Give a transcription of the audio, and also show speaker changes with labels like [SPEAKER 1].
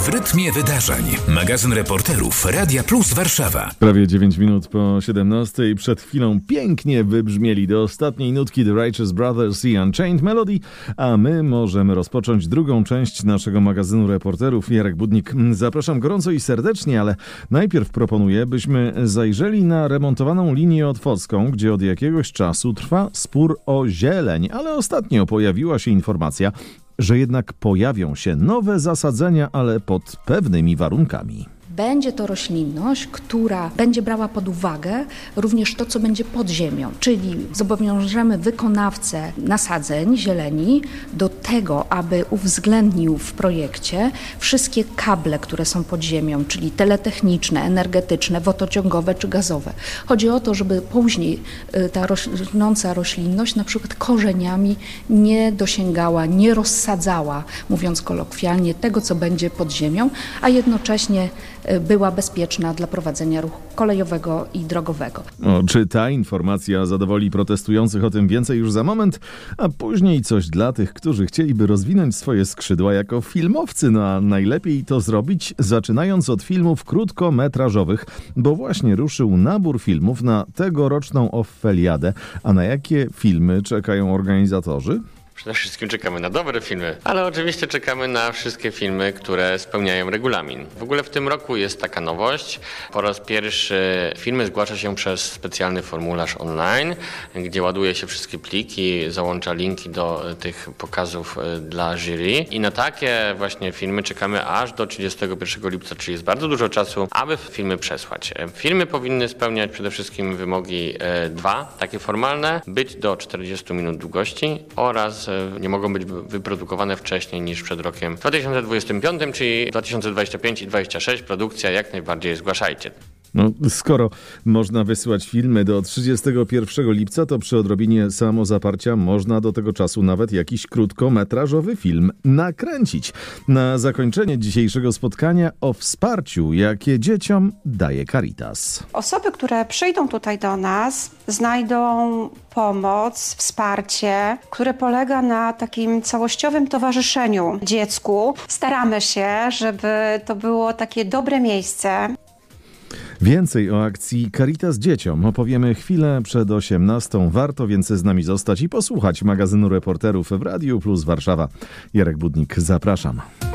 [SPEAKER 1] W rytmie wydarzeń. Magazyn reporterów Radia Plus Warszawa.
[SPEAKER 2] Prawie 9 minut po 17. Przed chwilą pięknie wybrzmieli do ostatniej nutki The Righteous Brothers i Unchained Melody, a my możemy rozpocząć drugą część naszego magazynu reporterów. Jarek Budnik, zapraszam gorąco i serdecznie, ale najpierw proponuję, byśmy zajrzeli na remontowaną linię otwocką, gdzie od jakiegoś czasu trwa spór o zieleń, ale ostatnio pojawiła się informacja, że jednak pojawią się nowe zasadzenia, ale pod pewnymi warunkami.
[SPEAKER 3] Będzie to roślinność, która będzie brała pod uwagę również to, co będzie pod ziemią, czyli zobowiążemy wykonawcę nasadzeń zieleni do tego, aby uwzględnił w projekcie wszystkie kable, które są pod ziemią, czyli teletechniczne, energetyczne, wodociągowe czy gazowe. Chodzi o to, żeby później ta rosnąca roślinność na przykład korzeniami nie dosięgała, nie rozsadzała, mówiąc kolokwialnie, tego, co będzie pod ziemią, a jednocześnie była bezpieczna dla prowadzenia ruchu kolejowego i drogowego.
[SPEAKER 2] Czy ta informacja zadowoli protestujących? O tym więcej już za moment, a później coś dla tych, którzy chcieliby rozwinąć swoje skrzydła jako filmowcy. No a najlepiej to zrobić zaczynając od filmów krótkometrażowych, bo właśnie ruszył nabór filmów na tegoroczną Offeliadę. A na jakie filmy czekają organizatorzy?
[SPEAKER 4] Przede wszystkim czekamy na dobre filmy, ale oczywiście czekamy na wszystkie filmy, które spełniają regulamin. W ogóle w tym roku jest taka nowość. Po raz pierwszy filmy zgłasza się przez specjalny formularz online, gdzie ładuje się wszystkie pliki, załącza linki do tych pokazów dla jury. I na takie właśnie filmy czekamy aż do 31 lipca, czyli jest bardzo dużo czasu, aby filmy przesłać. Filmy powinny spełniać przede wszystkim wymogi dwa, takie formalne, być do 40 minut długości oraz nie mogą być wyprodukowane wcześniej niż przed rokiem 2025, czyli 2025 i 2026. Produkcja jak najbardziej zgłaszajcie.
[SPEAKER 2] No, skoro można wysyłać filmy do 31 lipca, to przy odrobinie samozaparcia można do tego czasu nawet jakiś krótkometrażowy film nakręcić. Na zakończenie dzisiejszego spotkania o wsparciu, jakie dzieciom daje Caritas.
[SPEAKER 5] Osoby, które przyjdą tutaj do nas, znajdą pomoc, wsparcie, które polega na takim całościowym towarzyszeniu dziecku. Staramy się, żeby to było takie dobre miejsce.
[SPEAKER 2] Więcej o akcji Caritas Dzieciom opowiemy chwilę przed 18. Warto więc z nami zostać i posłuchać magazynu reporterów w Radiu Plus Warszawa. Jarek Budnik, zapraszam.